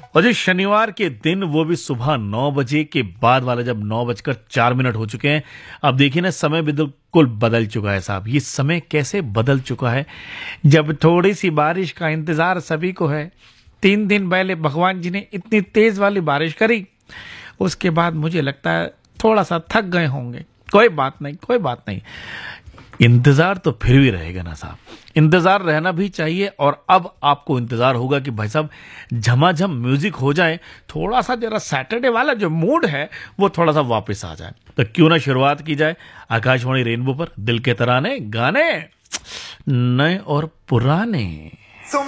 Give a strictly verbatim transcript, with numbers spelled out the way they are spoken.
और जी शनिवार के दिन वो भी सुबह नौ बजे के बाद वाला, जब नौ बजकर चार मिनट हो चुके हैं। अब देखिए ना, समय बिल्कुल बदल चुका है साहब। ये समय कैसे बदल चुका है, जब थोड़ी सी बारिश का इंतजार सभी को है। तीन दिन पहले भगवान जी ने इतनी तेज वाली बारिश करी, उसके बाद मुझे लगता है थोड़ा सा थक गए होंगे। कोई बात नहीं, कोई बात नहीं, इंतजार तो फिर भी रहेगा ना साहब, इंतजार रहना भी चाहिए। और अब आपको इंतजार होगा कि भाई साहब झमाझम म्यूजिक हो जाए, थोड़ा सा जरा सैटरडे वाला जो मूड है वो थोड़ा सा वापस आ जाए। तो क्यों ना शुरुआत की जाए आकाशवाणी रेनबो पर दिल के तराने, गाने नए और पुराने।